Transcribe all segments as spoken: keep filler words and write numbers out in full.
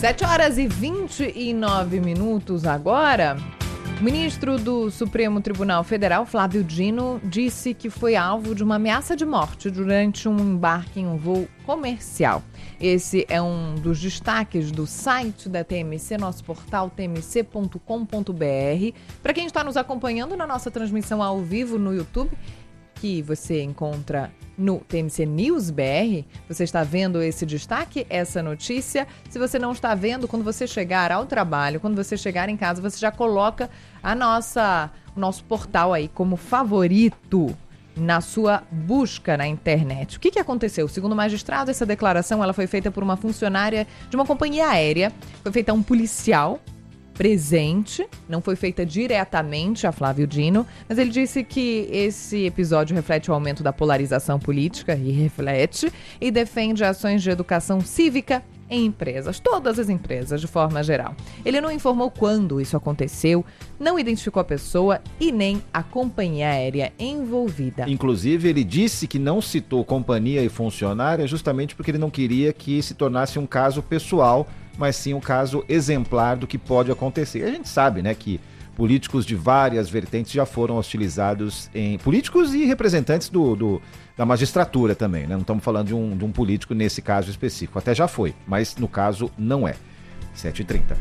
sete horas e vinte e nove minutos agora. O ministro do Supremo Tribunal Federal, Flávio Dino, disse que foi alvo de uma ameaça de morte durante um embarque em um voo comercial. Esse é um dos destaques do site da T M C, nosso portal t m c ponto com ponto b r. Para quem está nos acompanhando na nossa transmissão ao vivo no YouTube, que você encontra no T M C News B R, você está vendo esse destaque, essa notícia. Se você não está vendo, quando você chegar ao trabalho, quando você chegar em casa, você já coloca a nossa, o nosso portal aí como favorito na sua busca na internet. O que, que aconteceu? Segundo o magistrado, essa declaração ela foi feita por uma funcionária de uma companhia aérea, foi feita a um policial presente, não foi feita diretamente a Flávio Dino, mas ele disse que esse episódio reflete o aumento da polarização política, e reflete, e defende ações de educação cívica em empresas, todas as empresas de forma geral. Ele não informou quando isso aconteceu, não identificou a pessoa e nem a companhia aérea envolvida. Inclusive, ele disse que não citou companhia e funcionária justamente porque ele não queria que se tornasse um caso pessoal, mas sim um caso exemplar do que pode acontecer. E a gente sabe, né, que políticos de várias vertentes já foram hostilizados em... Políticos e representantes do, do, da magistratura também, né? Não estamos falando de um, de um político nesse caso específico. Até já foi, mas no caso não é. sete e trinta.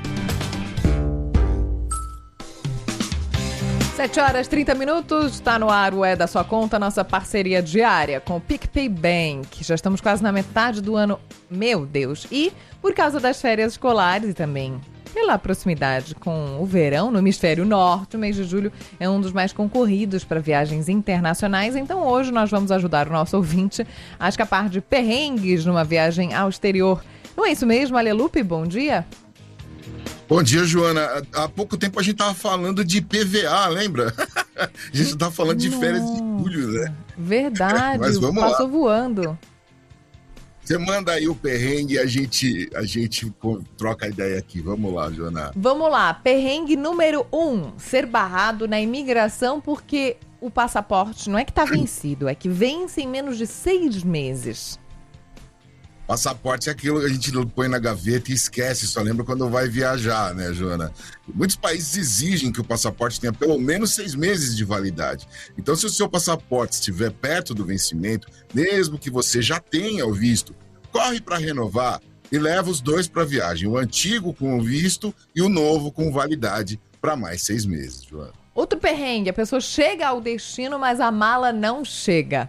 sete horas e trinta minutos, está no ar o É da Sua Conta, nossa parceria diária com o PicPay Bank. Já estamos quase na metade do ano, meu Deus. E por causa das férias escolares e também pela proximidade com o verão no hemisfério norte, o mês de julho é um dos mais concorridos para viagens internacionais. Então hoje nós vamos ajudar o nosso ouvinte a escapar de perrengues numa viagem ao exterior. Não é isso mesmo, Alelupe? Bom dia. Bom dia, Joana. Há pouco tempo a gente estava falando de P V A, lembra? A gente estava falando de férias de julho, né? Verdade, Mas vamos passou lá. voando. Você manda aí o perrengue e a gente, a gente troca a ideia aqui. Vamos lá, Joana. Vamos lá, perrengue número um, ser barrado na imigração porque o passaporte não é que está vencido, é que vence em menos de seis meses. Passaporte é aquilo que a gente põe na gaveta e esquece, só lembra quando vai viajar, né, Joana? Muitos países exigem que o passaporte tenha pelo menos seis meses de validade. Então, se o seu passaporte estiver perto do vencimento, mesmo que você já tenha o visto, corre para renovar e leva os dois para a viagem. O antigo com o visto e o novo com validade para mais seis meses, Joana. Outro perrengue, a pessoa chega ao destino, mas a mala não chega.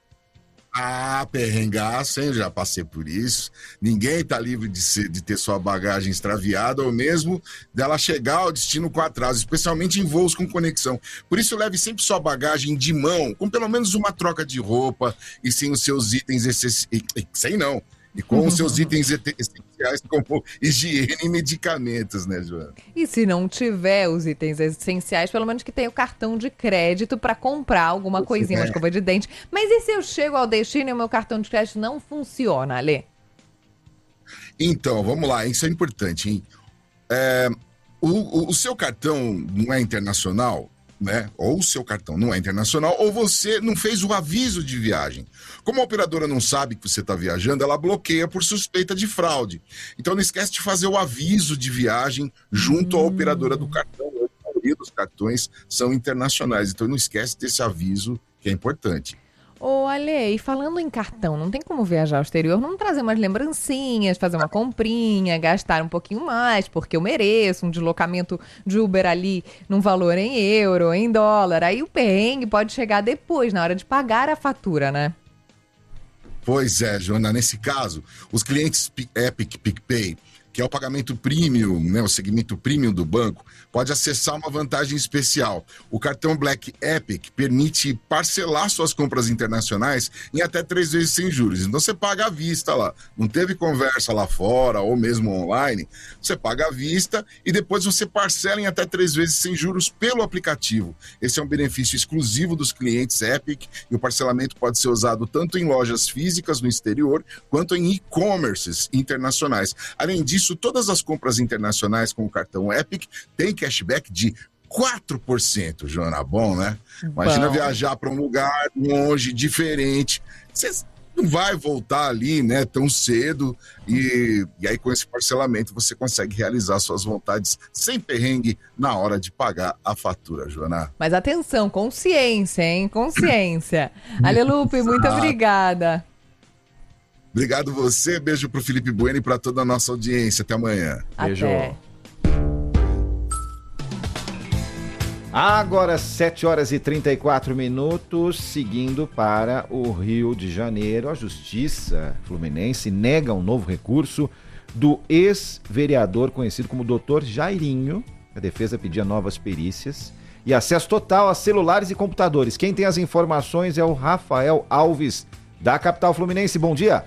Ah, perrengaço, hein? Já passei por isso. Ninguém tá livre de, ser, de ter sua bagagem extraviada ou mesmo dela chegar ao destino com atraso, especialmente em voos com conexão. Por isso, leve sempre sua bagagem de mão, com pelo menos uma troca de roupa e sem os seus itens essenciais. Sem não. E com os seus itens essenciais como higiene e medicamentos, né, Joana? E se não tiver os itens essenciais, pelo menos que tenha o cartão de crédito para comprar alguma coisinha, uma escova de dente. Mas e se eu chego ao destino e o meu cartão de crédito não funciona, Alê? Então, vamos lá, isso é importante, hein? É, o, o, o seu cartão não é internacional, né? Ou o seu cartão não é internacional, ou você não fez o aviso de viagem. Como a operadora não sabe que você está viajando, ela bloqueia por suspeita de fraude. Então não esquece de fazer o aviso de viagem junto hum. à operadora do cartão. A maioria dos cartões são internacionais, então não esquece desse aviso que é importante. Ô, Ale, e falando em cartão, não tem como viajar ao exterior, não trazer umas lembrancinhas, fazer uma comprinha, gastar um pouquinho mais, porque eu mereço um deslocamento de Uber ali num valor em euro, em dólar. Aí o perrengue pode chegar depois, na hora de pagar a fatura, né? Pois é, Joana, nesse caso, os clientes Epic PicPay, que é o pagamento premium, né, o segmento premium do banco, pode acessar uma vantagem especial. O cartão Black Epic permite parcelar suas compras internacionais em até três vezes sem juros. Então você paga à vista lá. Não teve conversa lá fora ou mesmo online. Você paga à vista e depois você parcela em até três vezes sem juros pelo aplicativo. Esse é um benefício exclusivo dos clientes Epic e o parcelamento pode ser usado tanto em lojas físicas no exterior quanto em e-commerces internacionais. Além disso, Isso, todas as compras internacionais com o cartão Epic têm cashback de quatro por cento, Joana. Bom, né? Imagina Bom. viajar para um lugar longe, diferente. Você não vai voltar ali, né, tão cedo, e, e aí com esse parcelamento você consegue realizar suas vontades sem perrengue na hora de pagar a fatura, Joana. Mas atenção, consciência, hein? Consciência. Alelupe, muito obrigada. Obrigado você, beijo pro Felipe Bueno e para toda a nossa audiência. Até amanhã. Beijo. Até. Agora, sete horas e trinta e quatro minutos, seguindo para o Rio de Janeiro. A Justiça Fluminense nega um novo recurso do ex-vereador conhecido como doutor Jairinho. A defesa pedia novas perícias e acesso total a celulares e computadores. Quem tem as informações é o Rafael Alves, da capital fluminense. Bom dia.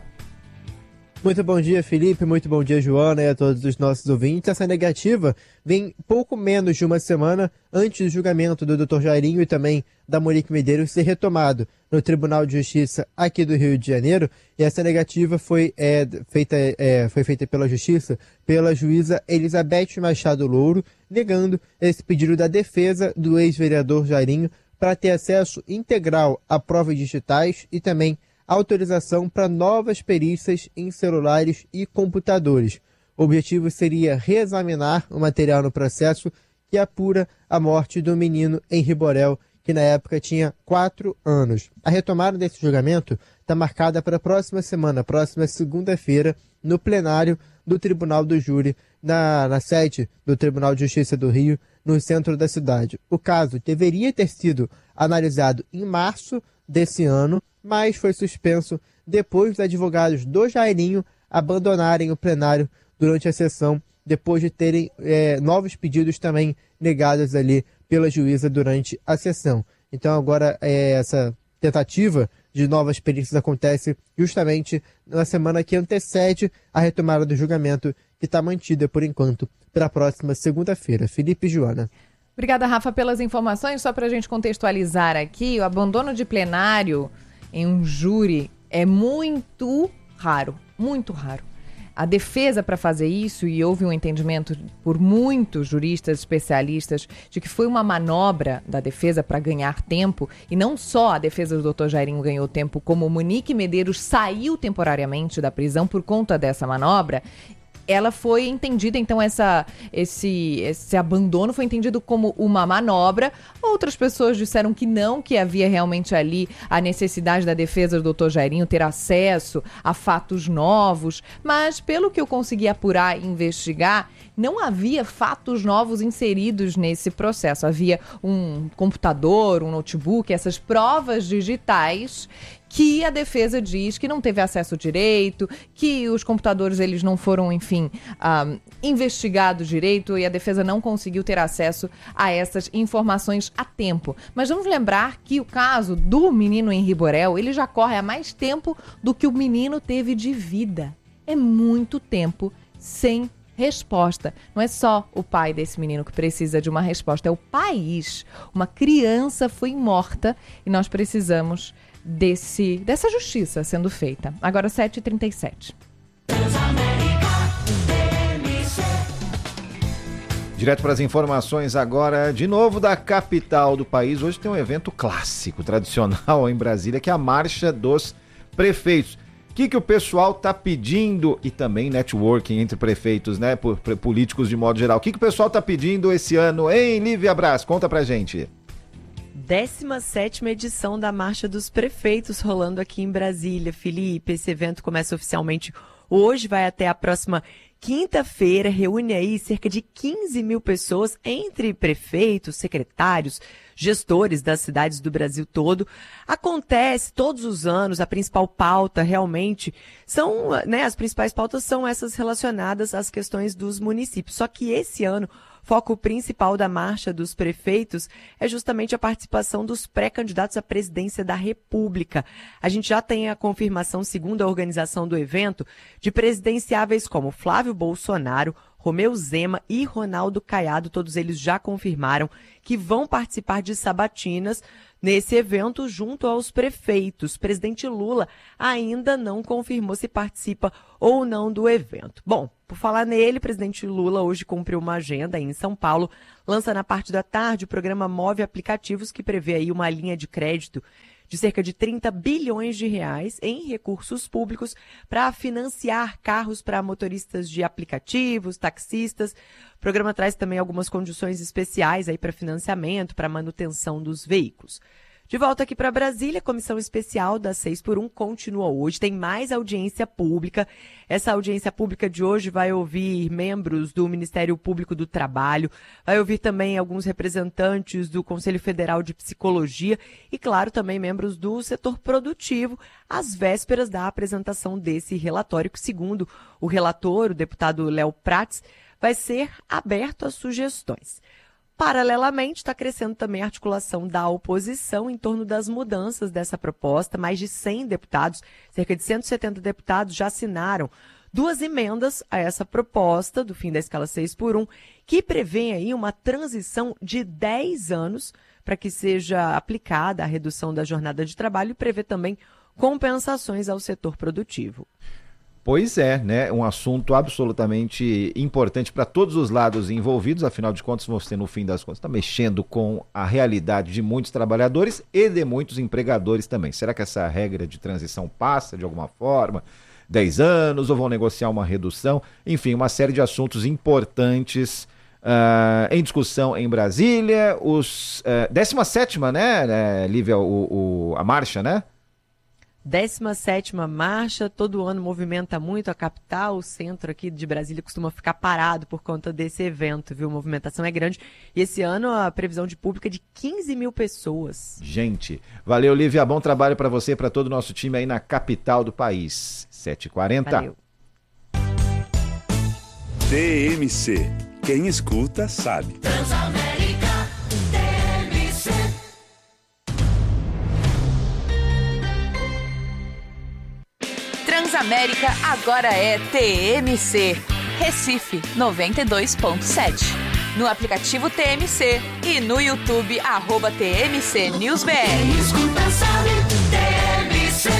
Muito bom dia, Felipe. Muito bom dia, Joana, e a todos os nossos ouvintes. Essa negativa vem pouco menos de uma semana antes do julgamento do doutor Jairinho e também da Monique Medeiros ser retomado no Tribunal de Justiça aqui do Rio de Janeiro. E essa negativa foi, é, feita, é, foi feita pela Justiça, pela juíza Elizabeth Machado Louro, negando esse pedido da defesa do ex-vereador Jairinho para ter acesso integral a provas digitais e também autorização para novas perícias em celulares e computadores. O objetivo seria reexaminar o material no processo que apura a morte do menino Henri Borel, que na época tinha quatro anos. A retomada desse julgamento está marcada para a próxima semana, próxima segunda-feira, no plenário do Tribunal do Júri, na, na sede do Tribunal de Justiça do Rio, no centro da cidade. O caso deveria ter sido analisado em março desse ano, mas foi suspenso depois dos advogados do Jairinho abandonarem o plenário durante a sessão, depois de terem é, novos pedidos também negados ali pela juíza durante a sessão. Então agora é, essa tentativa de novas perícias acontece justamente na semana que antecede a retomada do julgamento, que está mantida por enquanto para a próxima segunda-feira. Felipe e Joana. Obrigada, Rafa, pelas informações. Só para a gente contextualizar aqui, o abandono de plenário em um júri é muito raro, muito raro. A defesa para fazer isso, e houve um entendimento por muitos juristas especialistas de que foi uma manobra da defesa para ganhar tempo, e não só a defesa do doutor Jairinho ganhou tempo, como Monique Medeiros saiu temporariamente da prisão por conta dessa manobra. Ela foi entendida, então, essa, esse, esse abandono foi entendido como uma manobra. Outras pessoas disseram que não, que havia realmente ali a necessidade da defesa do doutor Jairinho ter acesso a fatos novos. Mas, pelo que eu consegui apurar e investigar, não havia fatos novos inseridos nesse processo. Havia um computador, um notebook, essas provas digitais que a defesa diz que não teve acesso direito, que os computadores eles não foram, enfim, um, investigados direito, e a defesa não conseguiu ter acesso a essas informações a tempo. Mas vamos lembrar que o caso do menino Henri Borel, ele já corre há mais tempo do que o menino teve de vida. É muito tempo sem resposta. Não é só o pai desse menino que precisa de uma resposta, é o país. Uma criança foi morta e nós precisamos desse, dessa justiça sendo feita. Agora sete e trinta e sete. Direto para as informações agora, de novo da capital do país. Hoje tem um evento clássico, tradicional em Brasília, que é a Marcha dos Prefeitos. O que, que o pessoal está pedindo, e também networking entre prefeitos, né, por, por políticos de modo geral. O que, que o pessoal está pedindo esse ano, hein, Lívia Braz? Conta pra gente. décima sétima edição da Marcha dos Prefeitos rolando aqui em Brasília, Felipe. Esse evento começa oficialmente hoje, vai até a próxima quinta-feira, reúne aí cerca de quinze mil pessoas, entre prefeitos, secretários, gestores das cidades do Brasil todo. Acontece todos os anos, a principal pauta realmente são, né, as principais pautas são essas relacionadas às questões dos municípios. Só que esse ano, foco principal da Marcha dos Prefeitos é justamente a participação dos pré-candidatos à presidência da República. A gente já tem a confirmação, segundo a organização do evento, de presidenciáveis como Flávio Bolsonaro, Romeu Zema e Ronaldo Caiado. Todos eles já confirmaram que vão participar de sabatinas nesse evento junto aos prefeitos. Presidente Lula ainda não confirmou se participa ou não do evento. Bom, por falar nele, presidente Lula hoje cumpriu uma agenda em São Paulo, lança na parte da tarde o programa Move Aplicativos, que prevê aí uma linha de crédito de cerca de trinta bilhões de reais em recursos públicos para financiar carros para motoristas de aplicativos, taxistas. O programa traz também algumas condições especiais aí para financiamento, para manutenção dos veículos. De volta aqui para Brasília, a comissão especial da seis por um continua hoje, tem mais audiência pública. Essa audiência pública de hoje vai ouvir membros do Ministério Público do Trabalho, vai ouvir também alguns representantes do Conselho Federal de Psicologia e, claro, também membros do setor produtivo, às vésperas da apresentação desse relatório, que, segundo o relator, o deputado Léo Prats, vai ser aberto a sugestões. Paralelamente, está crescendo também a articulação da oposição em torno das mudanças dessa proposta. Mais de cem deputados, cerca de cento e setenta deputados já assinaram duas emendas a essa proposta do fim da escala seis por um, que prevê aí uma transição de dez anos para que seja aplicada a redução da jornada de trabalho e prevê também compensações ao setor produtivo. Pois é, né? Um assunto absolutamente importante para todos os lados envolvidos, afinal de contas, você, no fim das contas, está mexendo com a realidade de muitos trabalhadores e de muitos empregadores também. Será que essa regra de transição passa de alguma forma? dez anos, ou vão negociar uma redução? Enfim, uma série de assuntos importantes uh, em discussão em Brasília. Os uh, décima sétima, né, Lívia, o, o, a marcha, né? décima sétima marcha, todo ano movimenta muito a capital, o centro aqui de Brasília costuma ficar parado por conta desse evento, viu? A movimentação é grande e esse ano a previsão de público é de quinze mil pessoas. Gente, valeu, Lívia, bom trabalho para você e para todo o nosso time aí na capital do país. sete e quarenta. Valeu. T M C, quem escuta sabe. Transamérica, T M C. Transamérica agora é T M C. Recife noventa e dois ponto sete. No aplicativo T M C e no YouTube, arroba T M C News B R. Quem escuta sabe, T M C.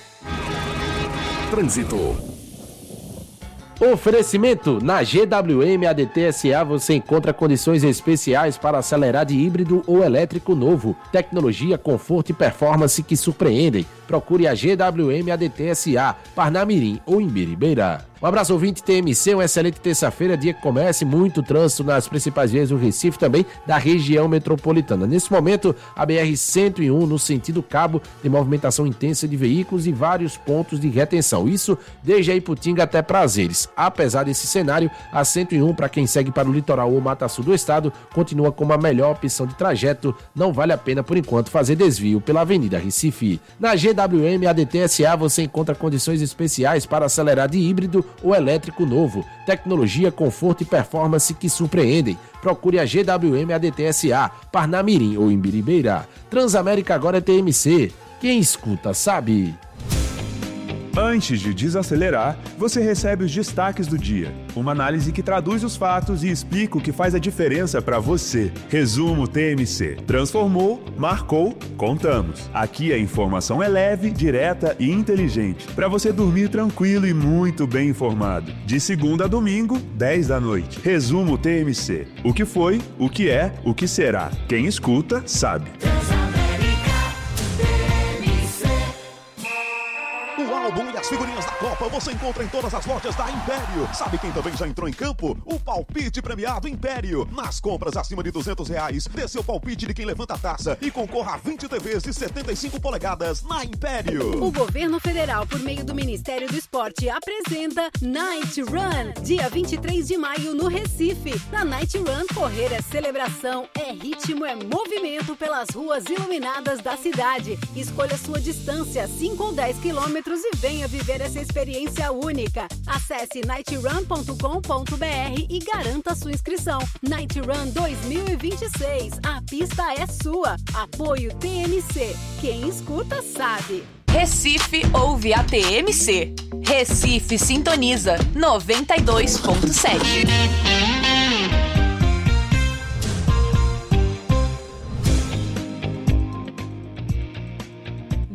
Trânsito. Oferecimento: na G W M A D T S A você encontra condições especiais para acelerar de híbrido ou elétrico novo. Tecnologia, conforto e performance que surpreendem. Procure a G W M A D T S A, Parnamirim ou Imbiribeira. Um abraço, ouvinte T M C, uma excelente terça-feira, dia que comece, muito trânsito nas principais vias do Recife, também da região metropolitana. Nesse momento, a B R cento e um, no sentido cabo, tem movimentação intensa de veículos e vários pontos de retenção. Isso desde a Iputinga até Prazeres. Apesar desse cenário, a cento e um, para quem segue para o litoral ou Mata Sul do estado, continua como a melhor opção de trajeto. Não vale a pena, por enquanto, fazer desvio pela Avenida Recife. Na G W M A D T S A você encontra condições especiais para acelerar de híbrido ou elétrico novo. Tecnologia, conforto e performance que surpreendem. Procure a G W M A D T S A, Parnamirim ou Imbiribeira. Transamérica agora é T M C. Quem escuta sabe. Antes de desacelerar, você recebe os destaques do dia. Uma análise que traduz os fatos e explica o que faz a diferença para você. Resumo T M C. Transformou, marcou, contamos. Aqui a informação é leve, direta e inteligente. Para você dormir tranquilo e muito bem informado. De segunda a domingo, dez da noite. Resumo T M C. O que foi, o que é, o que será. Quem escuta, sabe. As figurinhas da Copa você encontra em todas as lojas da Império. Sabe quem também já entrou em campo? O palpite premiado Império. Nas compras acima de duzentos reais, dê seu palpite de quem levanta a taça e concorra a vinte T Vs de setenta e cinco polegadas na Império. O governo federal, por meio do Ministério do Esporte, apresenta Night Run, dia vinte e três de maio no Recife. Na Night Run, correr é celebração, é ritmo, é movimento pelas ruas iluminadas da cidade. Escolha sua distância, cinco ou dez quilômetros, e venha viver essa experiência única. Acesse night run ponto com ponto b r e garanta sua inscrição. Night Run dois mil e vinte e seis. A pista é sua. Apoio T M C. Quem escuta sabe. Recife ouve a T M C. Recife sintoniza noventa e dois ponto sete.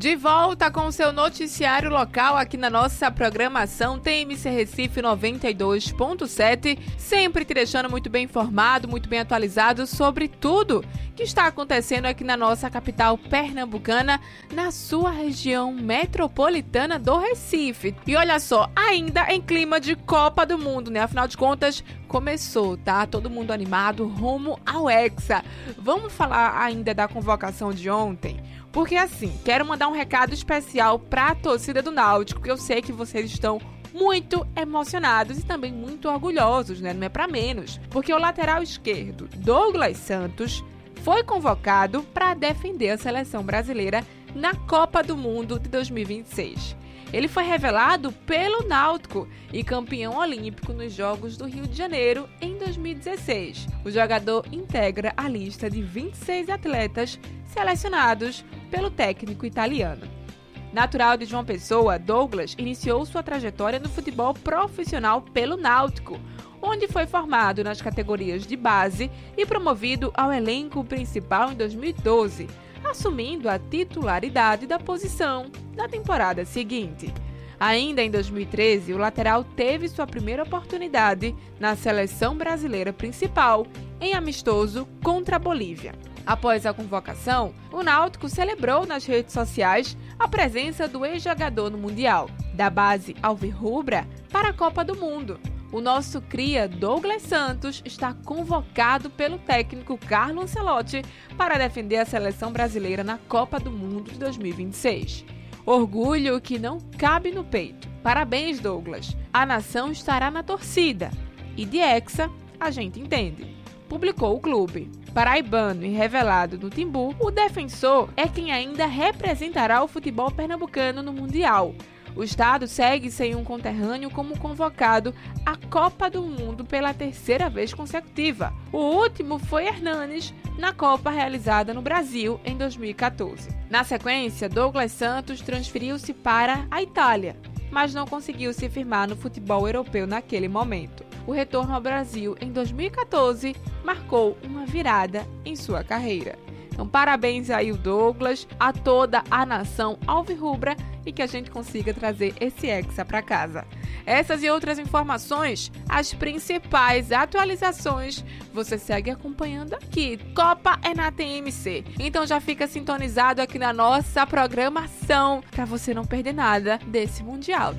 De volta com o seu noticiário local aqui na nossa programação T M C Recife noventa e dois ponto sete, sempre te deixando muito bem informado, muito bem atualizado sobre tudo que está acontecendo aqui na nossa capital pernambucana, na sua região metropolitana do Recife. E olha só, ainda em clima de Copa do Mundo, né? Afinal de contas, começou, tá? Todo mundo animado rumo ao Hexa. Vamos falar ainda da convocação de ontem? Porque assim, quero mandar um recado especial para a torcida do Náutico, porque eu sei que vocês estão muito emocionados e também muito orgulhosos, né? Não é para menos. Porque o lateral esquerdo, Douglas Santos, foi convocado para defender a seleção brasileira na Copa do Mundo de dois mil e vinte e seis. Ele foi revelado pelo Náutico e campeão olímpico nos Jogos do Rio de Janeiro em dois mil e dezesseis. O jogador integra a lista de vinte e seis atletas selecionados pelo técnico italiano. Natural de João Pessoa, Douglas iniciou sua trajetória no futebol profissional pelo Náutico, onde foi formado nas categorias de base e promovido ao elenco principal em dois mil e doze, assumindo a titularidade da posição na temporada seguinte. Ainda em dois mil e treze, o lateral teve sua primeira oportunidade na seleção brasileira principal, em amistoso contra a Bolívia. Após a convocação, o Náutico celebrou nas redes sociais a presença do ex-jogador no Mundial, da base alvirrubra para a Copa do Mundo. O nosso cria Douglas Santos está convocado pelo técnico Carlo Ancelotti para defender a seleção brasileira na Copa do Mundo de dois mil e vinte e seis. Orgulho que não cabe no peito. Parabéns, Douglas. A nação estará na torcida. E de Hexa, a gente entende. Publicou o clube. Paraibano e revelado no Timbu, o defensor é quem ainda representará o futebol pernambucano no Mundial. O estado segue sem um conterrâneo como convocado à Copa do Mundo pela terceira vez consecutiva. O último foi Hernanes, na Copa realizada no Brasil em dois mil e quatorze. Na sequência, Douglas Santos transferiu-se para a Itália, mas não conseguiu se firmar no futebol europeu naquele momento. O retorno ao Brasil em dois mil e quatorze marcou uma virada em sua carreira. Então, parabéns aí o Douglas, a toda a nação alvirrubra e que a gente consiga trazer esse Hexa para casa. Essas e outras informações, as principais atualizações, você segue acompanhando aqui. Copa é na T M C. Então já fica sintonizado aqui na nossa programação para você não perder nada desse Mundial.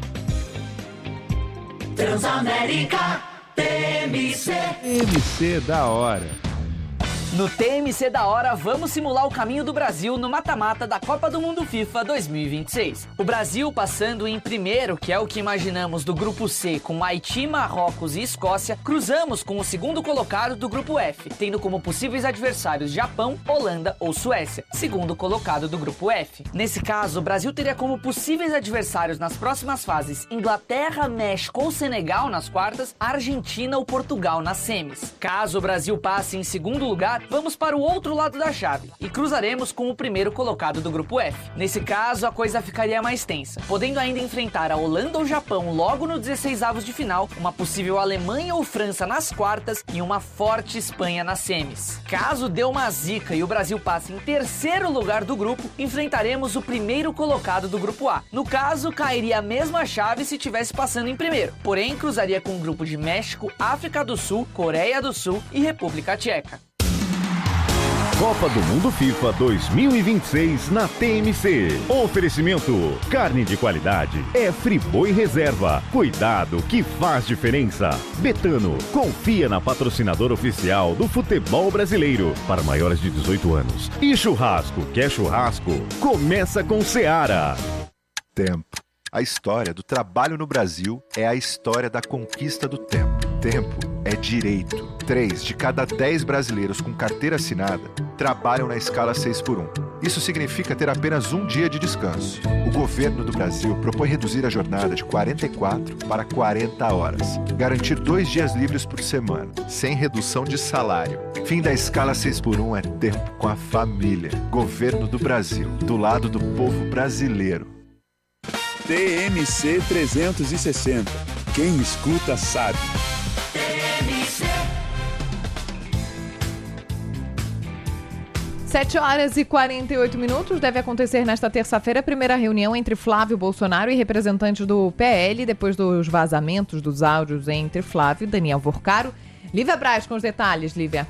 Transamérica T M C. T M C da hora. No T M C da hora, vamos simular o caminho do Brasil no mata-mata da Copa do Mundo FIFA dois mil e vinte e seis. O Brasil passando em primeiro, que é o que imaginamos do grupo C, com Haiti, Marrocos e Escócia, cruzamos com o segundo colocado do grupo F, tendo como possíveis adversários Japão, Holanda ou Suécia, segundo colocado do grupo F. Nesse caso, o Brasil teria como possíveis adversários nas próximas fases Inglaterra, México ou Senegal nas quartas, Argentina ou Portugal nas semis. Caso o Brasil passe em segundo lugar, vamos para o outro lado da chave e cruzaremos com o primeiro colocado do grupo F. Nesse caso, a coisa ficaria mais tensa, podendo ainda enfrentar a Holanda ou Japão logo no dezesseisavos de final, uma possível Alemanha ou França nas quartas e uma forte Espanha nas semis. Caso dê uma zica e o Brasil passe em terceiro lugar do grupo, enfrentaremos o primeiro colocado do grupo A. No caso, cairia a mesma chave se tivesse passando em primeiro, porém cruzaria com o grupo de México, África do Sul, Coreia do Sul e República Tcheca. Copa do Mundo FIFA dois mil e vinte e seis na T M C. Oferecimento: carne de qualidade é Friboi Reserva. Cuidado que faz diferença. Betano, confia na patrocinadora oficial do futebol brasileiro para maiores de dezoito anos. E churrasco, quer churrasco? Começa com Seara. Tempo. A história do trabalho no Brasil é a história da conquista do tempo. Tempo é direito. Três de cada dez brasileiros com carteira assinada trabalham na escala seis por um. Isso significa ter apenas um dia de descanso. O governo do Brasil propõe reduzir a jornada de quarenta e quatro para quarenta horas. Garantir dois dias livres por semana, sem redução de salário. Fim da escala seis por um é tempo com a família. Governo do Brasil, do lado do povo brasileiro. T M C trezentos e sessenta. Quem escuta sabe. sete horas e quarenta e oito minutos. Deve acontecer nesta terça-feira a primeira reunião entre Flávio Bolsonaro e representantes do P L, depois dos vazamentos dos áudios entre Flávio e Daniel Vorcaro. Lívia Braz com os detalhes, Lívia.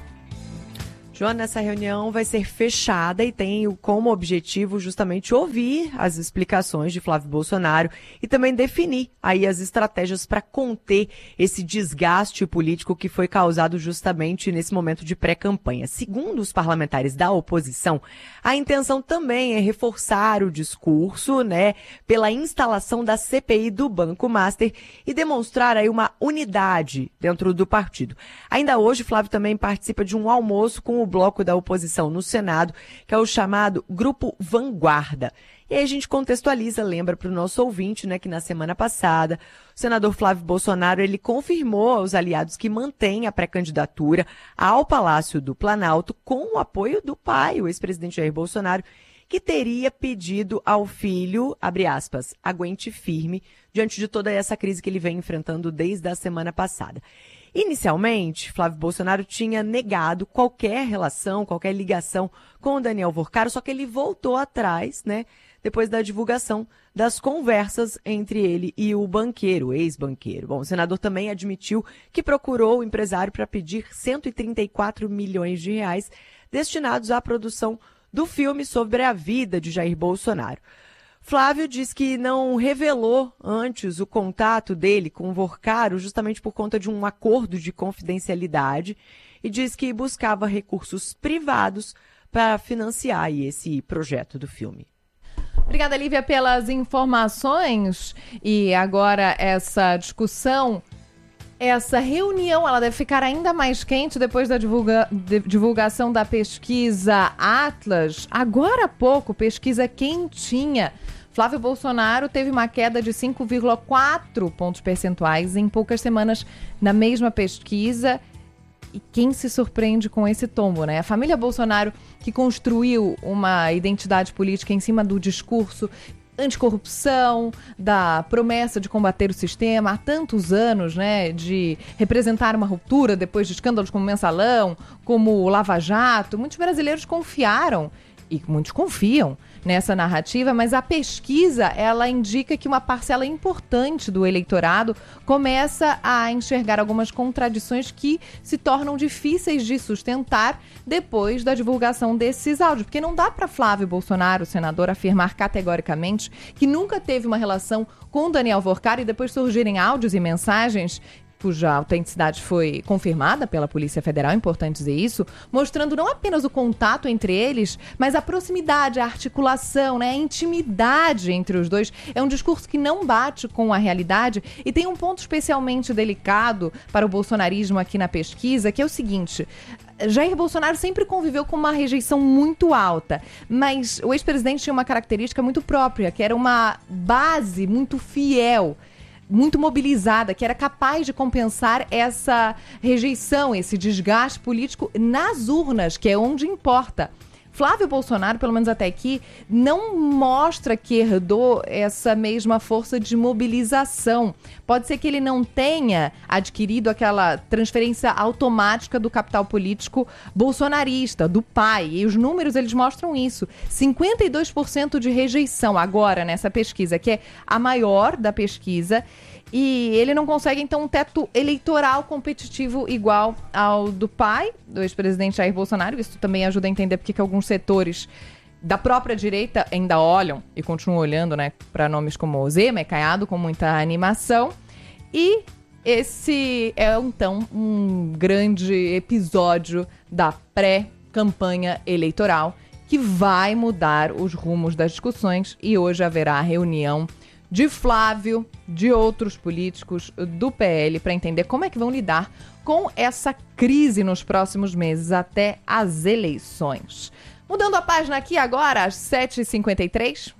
Joana, essa reunião vai ser fechada e tem como objetivo justamente ouvir as explicações de Flávio Bolsonaro e também definir aí as estratégias para conter esse desgaste político que foi causado justamente nesse momento de pré-campanha. Segundo os parlamentares da oposição, a intenção também é reforçar o discurso, né, pela instalação da C P I do Banco Master e demonstrar aí uma unidade dentro do partido. Ainda hoje, Flávio também participa de um almoço com o bloco da oposição no Senado, que é o chamado Grupo Vanguarda. E aí a gente contextualiza, lembra para o nosso ouvinte, né, que na semana passada o senador Flávio Bolsonaro, ele confirmou aos aliados que mantém a pré-candidatura ao Palácio do Planalto com o apoio do pai, o ex-presidente Jair Bolsonaro, que teria pedido ao filho, abre aspas, aguente firme, diante de toda essa crise que ele vem enfrentando desde a semana passada. Inicialmente, Flávio Bolsonaro tinha negado qualquer relação, qualquer ligação com o Daniel Vorcaro, só que ele voltou atrás, né, depois da divulgação das conversas entre ele e o banqueiro, o ex-banqueiro. Bom, o senador também admitiu que procurou o empresário para pedir cento e trinta e quatro milhões de reais destinados à produção do filme sobre a vida de Jair Bolsonaro. Flávio diz que não revelou antes o contato dele com o Vorcaro justamente por conta de um acordo de confidencialidade e diz que buscava recursos privados para financiar esse projeto do filme. Obrigada, Lívia, pelas informações. E agora essa discussão, essa reunião, ela deve ficar ainda mais quente depois da divulga, de, divulgação da pesquisa Atlas. Agora há pouco, pesquisa quentinha. Flávio Bolsonaro teve uma queda de cinco vírgula quatro pontos percentuais em poucas semanas na mesma pesquisa. E quem se surpreende com esse tombo, né? A família Bolsonaro, que construiu uma identidade política em cima do discurso anticorrupção, da promessa de combater o sistema há tantos anos, né, de representar uma ruptura depois de escândalos como Mensalão, como o Lava Jato. Muitos brasileiros confiaram, e muitos confiam nessa narrativa, mas a pesquisa, ela indica que uma parcela importante do eleitorado começa a enxergar algumas contradições que se tornam difíceis de sustentar depois da divulgação desses áudios. Porque não dá para Flávio Bolsonaro, o senador, afirmar categoricamente que nunca teve uma relação com Daniel Vorcaro e depois surgirem áudios e mensagens cuja autenticidade foi confirmada pela Polícia Federal, é importante dizer isso, mostrando não apenas o contato entre eles, mas a proximidade, a articulação, né, a intimidade entre os dois. É um discurso que não bate com a realidade e tem um ponto especialmente delicado para o bolsonarismo aqui na pesquisa, que é o seguinte: Jair Bolsonaro sempre conviveu com uma rejeição muito alta, mas o ex-presidente tinha uma característica muito própria, que era uma base muito fiel, muito mobilizada, que era capaz de compensar essa rejeição, esse desgaste político nas urnas, que é onde importa. Flávio Bolsonaro, pelo menos até aqui, não mostra que herdou essa mesma força de mobilização. Pode ser que ele não tenha adquirido aquela transferência automática do capital político bolsonarista, do pai. E os números, eles mostram isso. cinquenta e dois por cento de rejeição agora nessa pesquisa, que é a maior da pesquisa. E ele não consegue, então, um teto eleitoral competitivo igual ao do pai, do ex-presidente Jair Bolsonaro. Isso também ajuda a entender porque que alguns setores da própria direita ainda olham e continuam olhando, né, para nomes como Zema e Caiado com muita animação. E esse é, então, um grande episódio da pré-campanha eleitoral que vai mudar os rumos das discussões e hoje haverá reunião de Flávio, de outros políticos do P L, para entender como é que vão lidar com essa crise nos próximos meses até as eleições. Mudando a página aqui agora, às sete e cinquenta e três,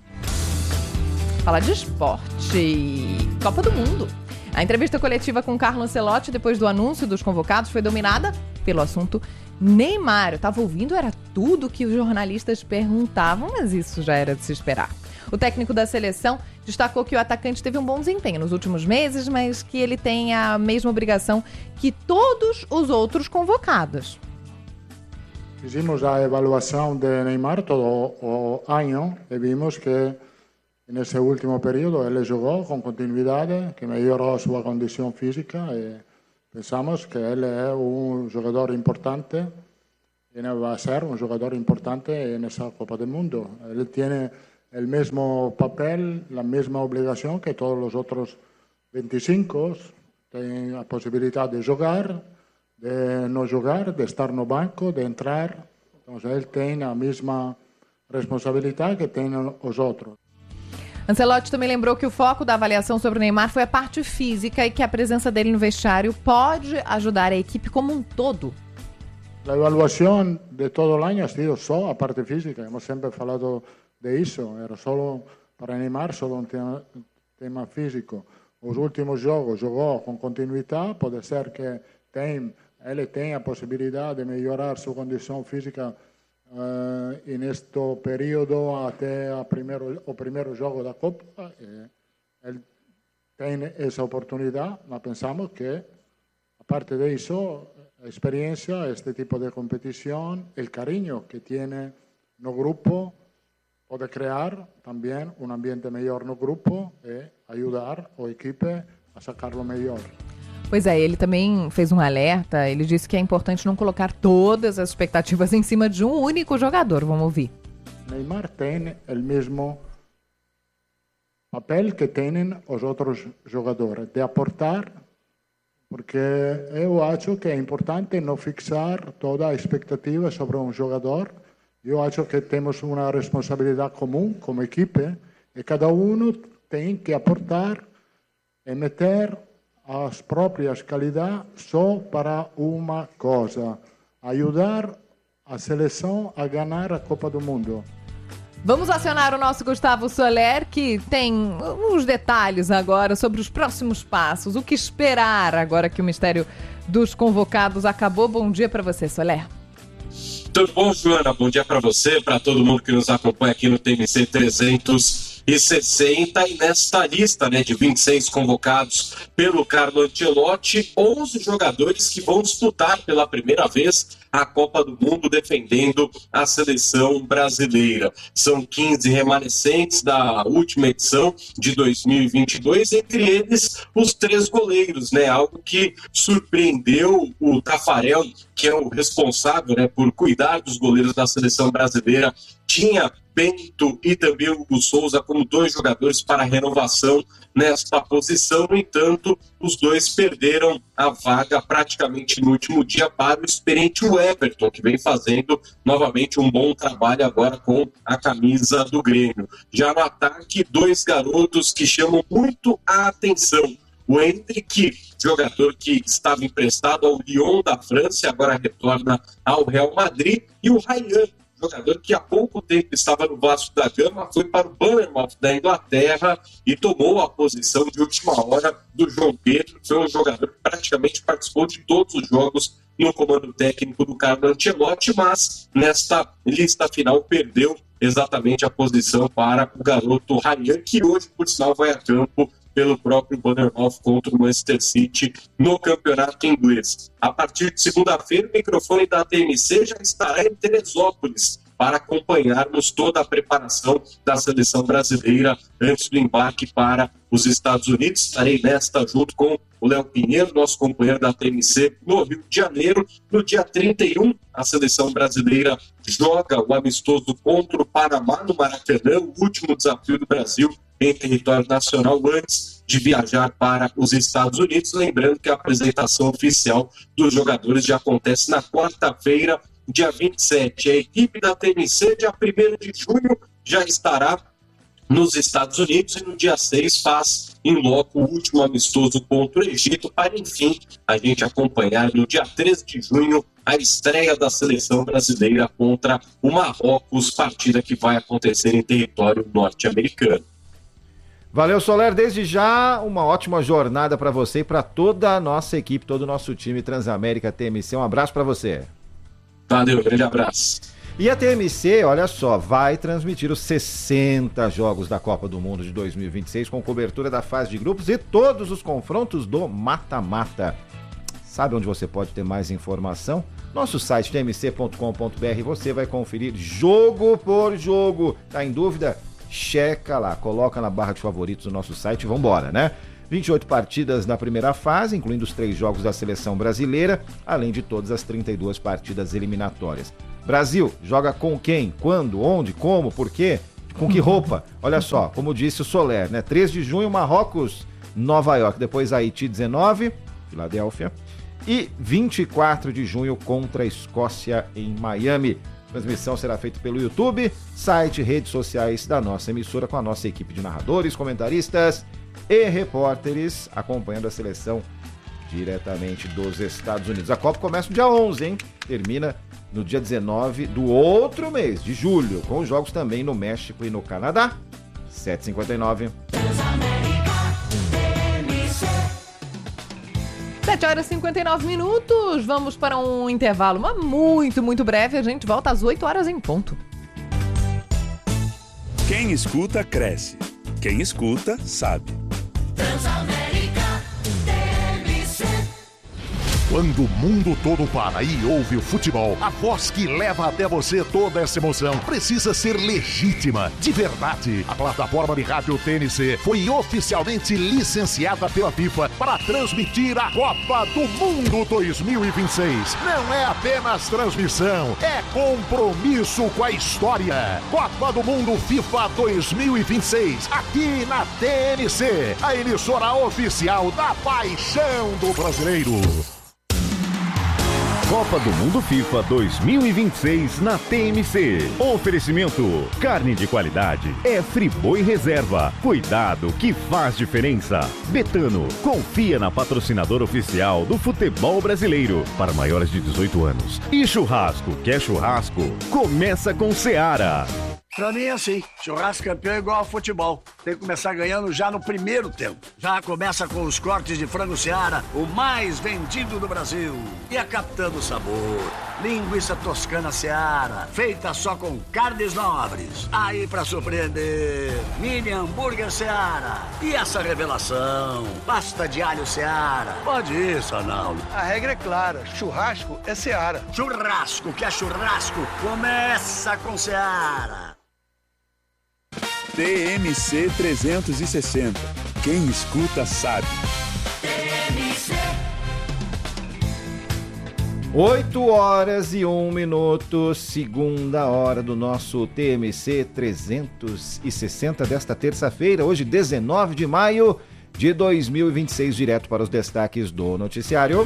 fala de esporte. Copa do Mundo. A entrevista coletiva com Carlo Ancelotti, depois do anúncio dos convocados, foi dominada pelo assunto Neymar. Eu estava ouvindo, era tudo que os jornalistas perguntavam, mas isso já era de se esperar. O técnico da seleção destacou que o atacante teve um bom desempenho nos últimos meses, mas que ele tem a mesma obrigação que todos os outros convocados. Fizemos a avaliação de Neymar todo o ano e vimos que nesse último período ele jogou com continuidade, que melhorou a sua condição física e pensamos que ele é um jogador importante e vai ser um jogador importante nessa Copa do Mundo. Ele tem o mesmo papel, a mesma obrigação que todos os outros vinte e cinco, tem a possibilidade de jogar, de não jogar, de estar no banco, de entrar. Então, ele tem a mesma responsabilidade que tem os outros. Ancelotti também lembrou que o foco da avaliação sobre o Neymar foi a parte física e que a presença dele no vestiário pode ajudar a equipe como um todo. A avaliação de todo o ano ha sido só a parte física. Hemos sempre falado de isso. Era só para Neymar, só um tema, tema físico. Os últimos jogos jogou com continuidade. Pode ser que tem ele tem a possibilidade de melhorar sua condição física uh, neste período até a primeiro, o primeiro jogo da Copa. Ele tem essa oportunidade, mas pensamos que, a parte disso, a experiência, este tipo de competição, o carinho que tem no grupo, pode criar também um ambiente melhor no grupo e ajudar a equipe a sacar o melhor. Pois é, ele também fez um alerta, ele disse que é importante não colocar todas as expectativas em cima de um único jogador. Vamos ouvir. Neymar tem o mesmo papel que têm os outros jogadores, de aportar, porque eu acho que é importante não fixar toda a expectativa sobre um jogador. Eu acho que temos uma responsabilidade comum como equipe e cada um tem que aportar e meter as próprias qualidades só para uma coisa: ajudar a seleção a ganhar a Copa do Mundo. Vamos acionar o nosso Gustavo Soler, que tem uns detalhes agora sobre os próximos passos. O que esperar agora que o mistério dos convocados acabou? Bom dia para você, Soler. Tudo bom, Joana? Bom dia para você, para todo mundo que nos acompanha aqui no T M C trezentos e sessenta. E nesta lista, né, de vinte e seis convocados pelo Carlo Ancelotti, onze jogadores que vão disputar pela primeira vez a Copa do Mundo defendendo a seleção brasileira. São quinze remanescentes da última edição de dois mil e vinte e dois, entre eles os três goleiros, né? Algo que surpreendeu o Tafarel, que é o responsável, né, por cuidar dos goleiros da seleção brasileira. Tinha Bento e também o Hugo Souza como dois jogadores para renovação nesta posição. No entanto, os dois perderam a vaga praticamente no último dia para o experiente Everton, que vem fazendo novamente um bom trabalho agora com a camisa do Grêmio. Já no ataque, dois garotos que chamam muito a atenção. O Hendrick, jogador que estava emprestado ao Lyon da França, agora retorna ao Real Madrid, e o Ryan, jogador que há pouco tempo estava no Vasco da Gama, foi para o Bournemouth da Inglaterra e tomou a posição de última hora do João Pedro. Foi um jogador que praticamente participou de todos os jogos no comando técnico do Carlo Ancelotti, mas nesta lista final perdeu exatamente a posição para o garoto Ryan, que hoje, por sinal, vai a campo pelo próprio Bournemouth contra o Manchester City no campeonato inglês. A partir de segunda-feira, o microfone da T M C já estará em Teresópolis para acompanharmos toda a preparação da seleção brasileira antes do embarque para os Estados Unidos. Estarei nesta junto com o Léo Pinheiro, nosso companheiro da T M C, no Rio de Janeiro. No dia trinta e um, a seleção brasileira joga o amistoso contra o Panamá no Maracanã, o último desafio do Brasil em território nacional antes de viajar para os Estados Unidos. Lembrando que a apresentação oficial dos jogadores já acontece na quarta-feira, dia vinte e sete. A equipe da T M C, dia primeiro de junho, já estará nos Estados Unidos e no dia seis faz em loco o último amistoso contra o Egito, para enfim a gente acompanhar no dia treze de junho a estreia da seleção brasileira contra o Marrocos, partida que vai acontecer em território norte-americano. Valeu, Soler. Desde já, uma ótima jornada para você e para toda a nossa equipe, todo o nosso time Transamérica T M C. Um abraço para você. Valeu, grande abraço. E a T M C, olha só, vai transmitir os sessenta jogos da Copa do Mundo de dois mil e vinte e seis com cobertura da fase de grupos e todos os confrontos do mata-mata. Sabe onde você pode ter mais informação? Nosso site t m c ponto com ponto b r, você vai conferir jogo por jogo. Tá em dúvida? Checa lá, coloca na barra de favoritos do nosso site e vambora, né? vinte e oito partidas na primeira fase, incluindo os três jogos da seleção brasileira, além de todas as trinta e duas partidas eliminatórias. Brasil joga com quem? Quando? Onde? Como? Por quê? Com que roupa? Olha só, como disse o Soler, né? três de junho, Marrocos, Nova York. Depois Haiti, dezenove, Filadélfia. E vinte e quatro de junho contra a Escócia em Miami. A transmissão será feita pelo YouTube, site, redes sociais da nossa emissora, com a nossa equipe de narradores, comentaristas e repórteres acompanhando a seleção diretamente dos Estados Unidos. A Copa começa no dia onze, hein? Termina no dia dezenove do outro mês, de julho, com os jogos também no México e no Canadá. sete e cinquenta e nove. sete horas e cinquenta e nove minutos, vamos para um intervalo, mas muito, muito breve. A gente volta às oito horas em ponto. Quem escuta, cresce. Quem escuta, sabe. Transamérica T M C. Quando o mundo todo para e ouve o futebol, a voz que leva até você toda essa emoção precisa ser legítima, de verdade. A plataforma de rádio T N C foi oficialmente licenciada pela FIFA para transmitir a Copa do Mundo dois mil e vinte e seis. Não é apenas transmissão, é compromisso com a história. Copa do Mundo FIFA dois mil e vinte e seis, aqui na T N C, a emissora oficial da paixão do brasileiro. Copa do Mundo FIFA dois mil e vinte e seis na T M C. Oferecimento: carne de qualidade é Friboi Reserva. Cuidado que faz diferença. Betano, confia na patrocinadora oficial do futebol brasileiro para maiores de dezoito anos. E churrasco, quer churrasco? Começa com Seara. Pra mim é assim, churrasco campeão é igual ao futebol. Tem que começar ganhando já no primeiro tempo. Já começa com os cortes de frango Seara, o mais vendido do Brasil. E a capitã do sabor, linguiça toscana Seara, feita só com carnes nobres. Aí pra surpreender, mini hambúrguer Seara. E essa revelação, pasta de alho Seara. Pode ir, Sanaldo. A regra é clara, churrasco é Seara. Churrasco que é churrasco, começa com Seara. T M C trezentos e sessenta. Quem escuta sabe. oito horas e um minuto, segunda hora do nosso T M C trezentos e sessenta desta terça-feira, hoje dezenove de maio de dois mil e vinte e seis, direto para os destaques do noticiário.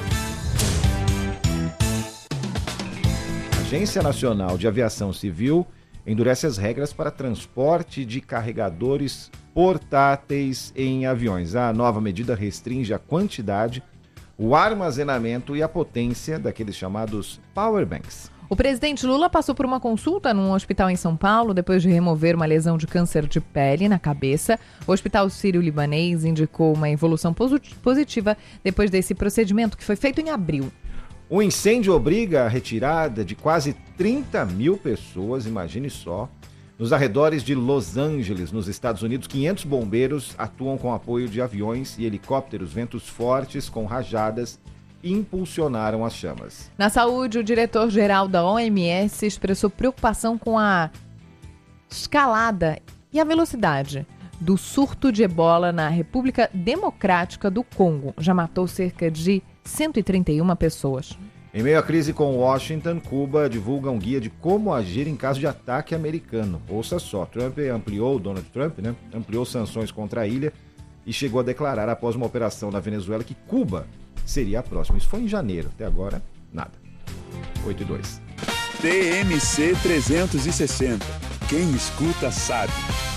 A Agência Nacional de Aviação Civil endurece as regras para transporte de carregadores portáteis em aviões. A nova medida restringe a quantidade, o armazenamento e a potência daqueles chamados power banks. O presidente Lula passou por uma consulta num hospital em São Paulo depois de remover uma lesão de câncer de pele na cabeça. O Hospital Sírio-Libanês indicou uma evolução positiva depois desse procedimento, que foi feito em abril. O incêndio obriga a retirada de quase trinta mil pessoas, imagine só. Nos arredores de Los Angeles, nos Estados Unidos, quinhentos bombeiros atuam com apoio de aviões e helicópteros. Ventos fortes com rajadas impulsionaram as chamas. Na saúde, o diretor-geral da O M S expressou preocupação com a escalada e a velocidade do surto de ebola na República Democrática do Congo. Já matou cerca de cento e trinta e uma pessoas. Em meio à crise com Washington, Cuba divulga um guia de como agir em caso de ataque americano. Ouça só, Trump ampliou, Donald Trump, né, ampliou sanções contra a ilha e chegou a declarar após uma operação na Venezuela que Cuba seria a próxima. Isso foi em janeiro, até agora, nada. oito e dois. T M C trezentos e sessenta. Quem escuta sabe.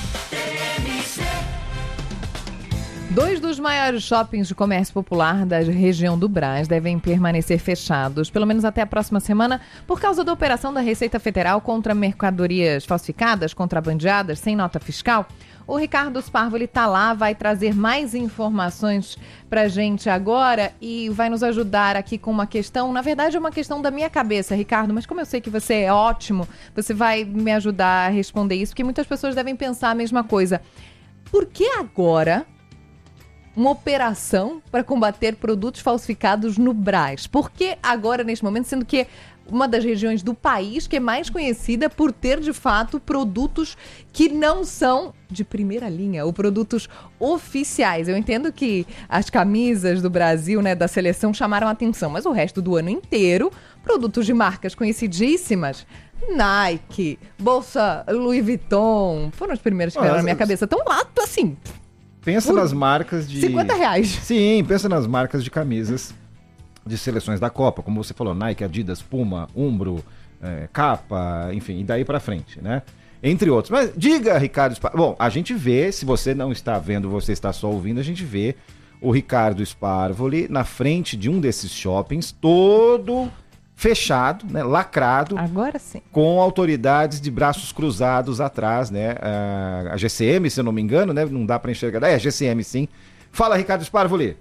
Dois dos maiores shoppings de comércio popular da região do Brás devem permanecer fechados, pelo menos até a próxima semana, por causa da operação da Receita Federal contra mercadorias falsificadas, contrabandeadas, sem nota fiscal. O Ricardo Sparvo, ele tá lá, vai trazer mais informações pra gente agora e vai nos ajudar aqui com uma questão, na verdade é uma questão da minha cabeça, Ricardo, mas como eu sei que você é ótimo, você vai me ajudar a responder isso, porque muitas pessoas devem pensar a mesma coisa. Por que agora uma operação para combater produtos falsificados no Brás. Por que agora, neste momento, sendo que uma das regiões do país que é mais conhecida por ter, de fato, produtos que não são de primeira linha, ou produtos oficiais. Eu entendo que as camisas do Brasil, né, da seleção, chamaram a atenção, mas o resto do ano inteiro, produtos de marcas conhecidíssimas, Nike, bolsa Louis Vuitton, foram os primeiros que vieram na minha cabeça. Tão lá, assim... Pensa nas marcas de... cinquenta reais. Sim, pensa nas marcas de camisas de seleções da Copa, como você falou, Nike, Adidas, Puma, Umbro, é, Kappa, enfim, e daí pra frente, né? Entre outros. Mas diga, Ricardo Sparvoli. Bom, a gente vê, se você não está vendo, você está só ouvindo, a gente vê o Ricardo Sparvoli na frente de um desses shoppings, todo fechado, né, lacrado. Agora sim. Com autoridades de braços cruzados atrás, né? A G C M, se eu não me engano, né? Não dá pra enxergar. É, G C M sim. Fala, Ricardo Sparvoli.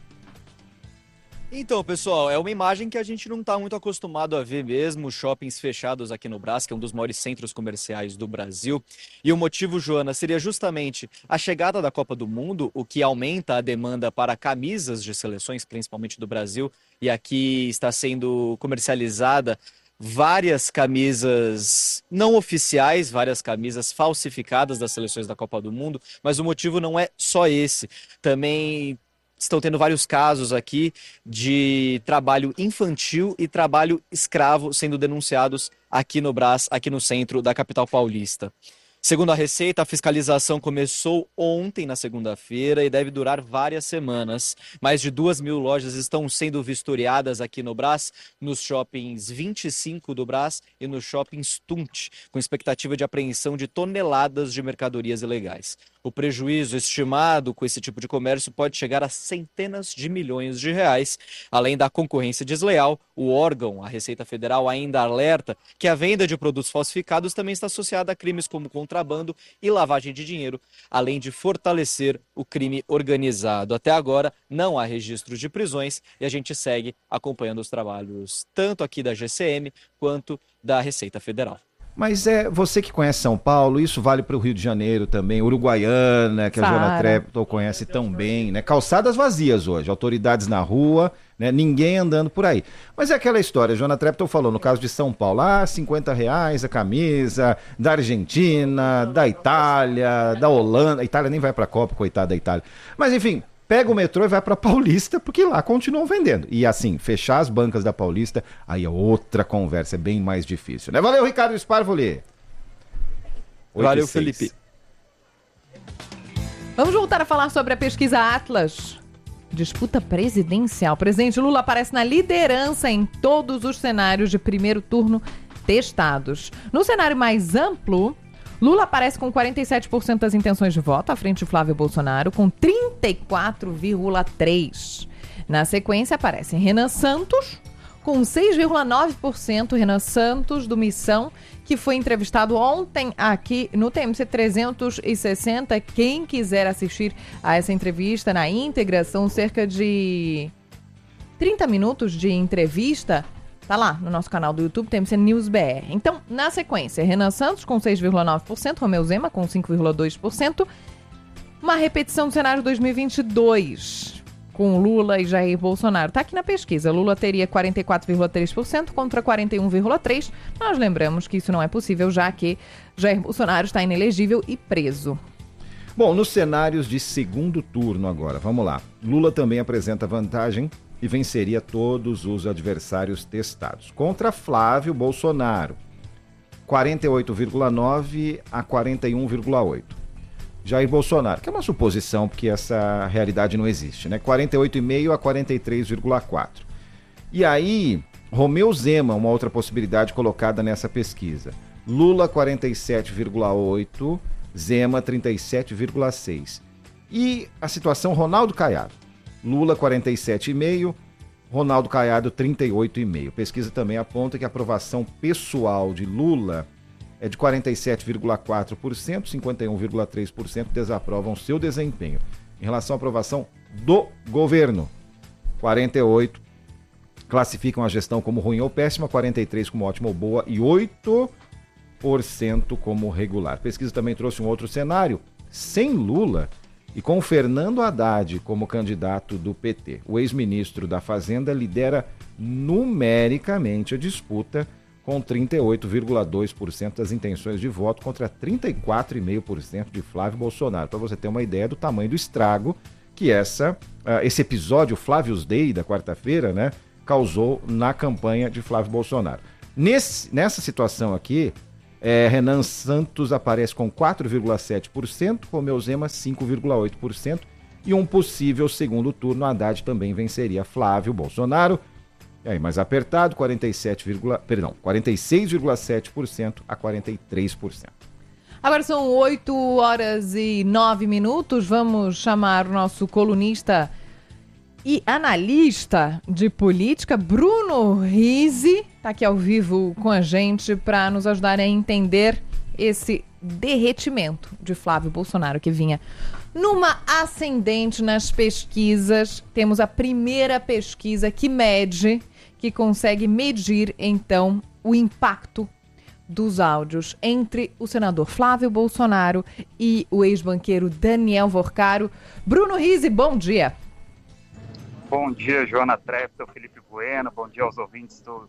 Então, pessoal, é uma imagem que a gente não está muito acostumado a ver mesmo, shoppings fechados aqui no Brás, que é um dos maiores centros comerciais do Brasil. E o motivo, Joana, seria justamente a chegada da Copa do Mundo, o que aumenta a demanda para camisas de seleções, principalmente do Brasil. E aqui está sendo comercializada várias camisas não oficiais, várias camisas falsificadas das seleções da Copa do Mundo. Mas o motivo não é só esse. Também... estão tendo vários casos aqui de trabalho infantil e trabalho escravo sendo denunciados aqui no Brás, aqui no centro da capital paulista. Segundo a Receita, a fiscalização começou ontem, na segunda-feira, e deve durar várias semanas. Mais de duas mil lojas estão sendo vistoriadas aqui no Brás, nos shoppings vinte e cinco do Brás e no shopping Stunt, com expectativa de apreensão de toneladas de mercadorias ilegais. O prejuízo estimado com esse tipo de comércio pode chegar a centenas de milhões de reais. Além da concorrência desleal, o órgão, a Receita Federal, ainda alerta que a venda de produtos falsificados também está associada a crimes como contrabando e lavagem de dinheiro, além de fortalecer o crime organizado. Até agora, não há registros de prisões e a gente segue acompanhando os trabalhos tanto aqui da G C M quanto da Receita Federal. Mas é você que conhece São Paulo, isso vale para o Rio de Janeiro também, Uruguaiana, que a Joana Treptow conhece tão bem, né? Calçadas vazias hoje, autoridades na rua, né? Ninguém andando por aí. Mas é aquela história, a Joana Treptow falou, no caso de São Paulo, ah, cinquenta reais a camisa, da Argentina, da Itália, da Holanda, a Itália nem vai para a Copa, coitada da Itália. Mas enfim... pega o metrô e vai para Paulista, porque lá continuam vendendo. E assim, fechar as bancas da Paulista, aí é outra conversa, é bem mais difícil, né? Valeu, Ricardo Sparvoli. Valeu, Felipe. Vamos voltar a falar sobre a pesquisa Atlas. Disputa presidencial. O presidente Lula aparece na liderança em todos os cenários de primeiro turno testados. No cenário mais amplo... Lula aparece com quarenta e sete por cento das intenções de voto, à frente de Flávio Bolsonaro, com trinta e quatro vírgula três por cento. Na sequência, aparece Renan Santos, com seis vírgula nove por cento. Renan Santos, do Missão, que foi entrevistado ontem aqui no T M C trezentos e sessenta. Quem quiser assistir a essa entrevista na íntegra, são cerca de trinta minutos de entrevista. Tá lá no nosso canal do YouTube, T M C News B R. Então, na sequência, Renan Santos com seis vírgula nove por cento, Romeu Zema com cinco vírgula dois por cento. Uma repetição do cenário dois mil e vinte e dois, com Lula e Jair Bolsonaro. Tá aqui na pesquisa. Lula teria quarenta e quatro vírgula três por cento contra quarenta e um vírgula três por cento. Nós lembramos que isso não é possível, já que Jair Bolsonaro está inelegível e preso. Bom, nos cenários de segundo turno agora, vamos lá. Lula também apresenta vantagem e venceria todos os adversários testados. Contra Flávio Bolsonaro, quarenta e oito vírgula nove a quarenta e um vírgula oito. Jair Bolsonaro, que é uma suposição, porque essa realidade não existe, né? quarenta e oito vírgula cinco a quarenta e três vírgula quatro. E aí, Romeu Zema, uma outra possibilidade colocada nessa pesquisa. Lula, quarenta e sete vírgula oito, Zema, trinta e sete vírgula seis. E a situação Ronaldo Caiado. Lula, quarenta e sete vírgula cinco, Ronaldo Caiado, trinta e oito vírgula cinco. Pesquisa também aponta que a aprovação pessoal de Lula é de quarenta e sete vírgula quatro por cento, cinquenta e um vírgula três por cento desaprovam seu desempenho. Em relação à aprovação do governo, quarenta e oito por cento classificam a gestão como ruim ou péssima, quarenta e três por cento como ótima ou boa e oito por cento como regular. Pesquisa também trouxe um outro cenário. Sem Lula, E com Fernando Haddad como candidato do P T, o ex-ministro da Fazenda lidera numericamente a disputa com trinta e oito vírgula dois por cento das intenções de voto contra trinta e quatro vírgula cinco por cento de Flávio Bolsonaro. Para você ter uma ideia do tamanho do estrago que essa, uh, esse episódio Flávio's Day da quarta-feira, né, causou na campanha de Flávio Bolsonaro. Nesse, nessa situação aqui, é, Renan Santos aparece com quatro vírgula sete por cento, Romeu Zema cinco vírgula oito por cento e um possível segundo turno, Haddad também venceria Flávio Bolsonaro. E aí, mais apertado, quarenta e sete, perdão, quarenta e seis vírgula sete por cento a quarenta e três por cento. Agora são oito horas e nove minutos. Vamos chamar o nosso colunista e analista de política, Bruno Rizzi, está aqui ao vivo com a gente para nos ajudar a entender esse derretimento de Flávio Bolsonaro, que vinha numa ascendente nas pesquisas. Temos a primeira pesquisa que mede, que consegue medir, então, o impacto dos áudios entre o senador Flávio Bolsonaro e o ex-banqueiro Daniel Vorcaro. Bruno Rizzi, bom dia. Bom dia, Joana Trepto, Felipe Bueno, bom dia aos ouvintes do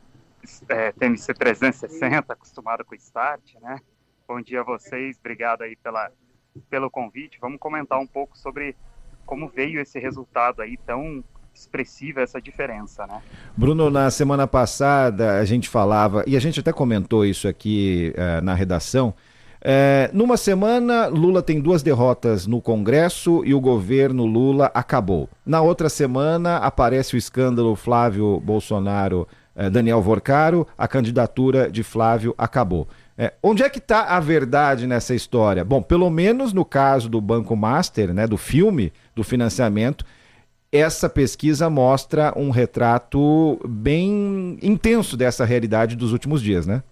é, T M C trezentos e sessenta, acostumado com o Start, né? Bom dia a vocês, obrigado aí pela, pelo convite. Vamos comentar um pouco sobre como veio esse resultado aí tão expressiva, essa diferença, né? Bruno, na semana passada a gente falava, e a gente até comentou isso aqui uh, na redação, É, numa semana, Lula tem duas derrotas no Congresso e o governo Lula acabou. Na outra semana, aparece o escândalo Flávio Bolsonaro, eh, Daniel Vorcaro, a candidatura de Flávio acabou. É, onde é que está a verdade nessa história? Bom, pelo menos no caso do Banco Master, né, do filme, do financiamento, essa pesquisa mostra um retrato bem intenso dessa realidade dos últimos dias, né?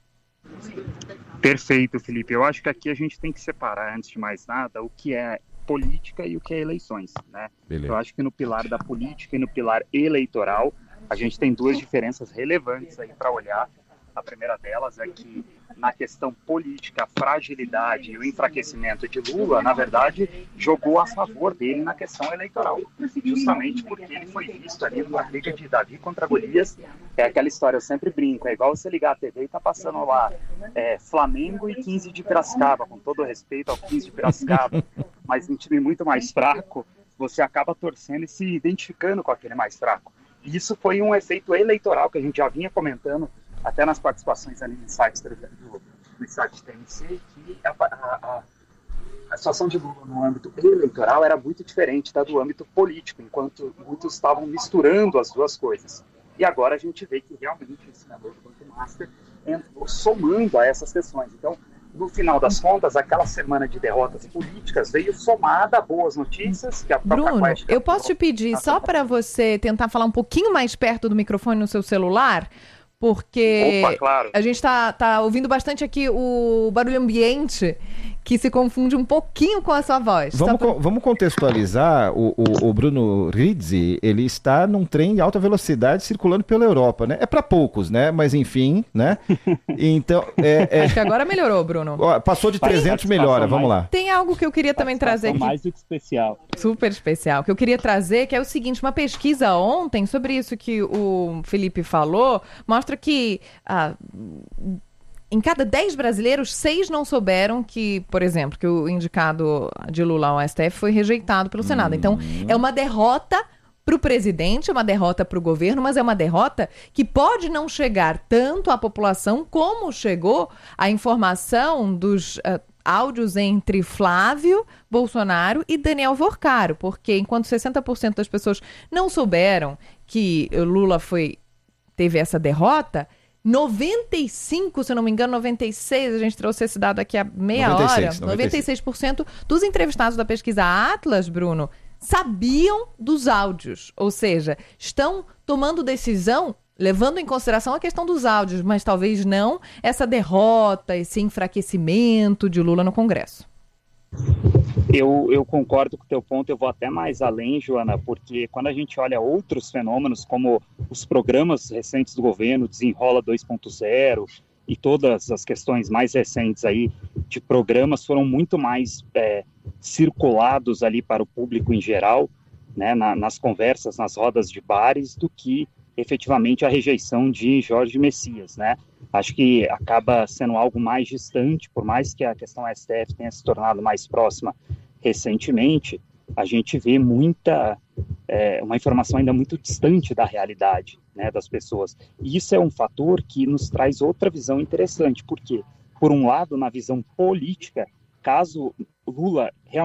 Perfeito, Felipe. Eu acho que aqui a gente tem que separar, antes de mais nada, o que é política e o que é eleições, né? Beleza. Eu acho que no pilar da política e no pilar eleitoral, a gente tem duas diferenças relevantes aí para olhar. A primeira delas é que, na questão política, a fragilidade e o enfraquecimento de Lula, na verdade, jogou a favor dele na questão eleitoral. Justamente porque ele foi visto ali numa briga de Davi contra Golias. É aquela história, eu sempre brinco, é igual você ligar a T V e tá passando lá é, Flamengo e quinze de Piracicaba, com todo o respeito ao quinze de Piracicaba, mas um time muito mais fraco, você acaba torcendo e se identificando com aquele mais fraco. E isso foi um efeito eleitoral que a gente já vinha comentando até nas participações ali no site do, no site T M C, que a, a, a situação de Lula no âmbito eleitoral era muito diferente da do âmbito político, enquanto muitos estavam misturando as duas coisas. E agora a gente vê que realmente o senador do Banco Master entrou somando a essas questões. Então, no final das contas, aquela semana de derrotas políticas veio somada a boas notícias. Que a Bruno, eu posso te pedir, só para você tentar falar um pouquinho mais perto do microfone no seu celular? Porque Opa, claro. a gente está tá ouvindo bastante aqui o barulho ambiente, que se confunde um pouquinho com a sua voz. Vamos, pra... co- vamos contextualizar, o, o, o Bruno Rizzi, ele está num trem de alta velocidade circulando pela Europa, né? É para poucos, né? Mas enfim, né? Então, é, é... Acho que agora melhorou, Bruno. Ó, passou de trezentos, melhora, vamos lá. Tem algo que eu queria também trazer aqui. Mais do que especial. Super especial. Que eu queria trazer, que é o seguinte, uma pesquisa ontem sobre isso que o Felipe falou, mostra que ah, em cada dez brasileiros, seis não souberam que, por exemplo, que o indicado de Lula ao S T F foi rejeitado pelo Senado. Então, é uma derrota para o presidente, é uma derrota para o governo, mas é uma derrota que pode não chegar tanto à população como chegou a informação dos uh, áudios entre Flávio Bolsonaro e Daniel Vorcaro, porque enquanto sessenta por cento das pessoas não souberam que Lula foi, teve essa derrota, noventa e cinco, se eu não me engano, noventa e seis, a gente trouxe esse dado aqui há meia noventa e seis, hora, noventa e seis. noventa e seis por cento dos entrevistados da pesquisa Atlas, Bruno, sabiam dos áudios, ou seja, estão tomando decisão levando em consideração a questão dos áudios, mas talvez não essa derrota, esse enfraquecimento de Lula no Congresso. Eu, eu concordo com o teu ponto, eu vou até mais além, Joana, porque quando a gente olha outros fenômenos, como os programas recentes do governo, Desenrola dois ponto zero, e todas as questões mais recentes aí de programas foram muito mais é, circulados ali para o público em geral, né, na, nas conversas, nas rodas de bares, do que efetivamente a rejeição de Jorge Messias, né? Acho que acaba sendo algo mais distante, por mais que a questão S T F tenha se tornado mais próxima recentemente, a gente vê muita, é, uma informação ainda muito distante da realidade, né, das pessoas. E isso é um fator que nos traz outra visão interessante, porque, por um lado, na visão política, caso Lula realmente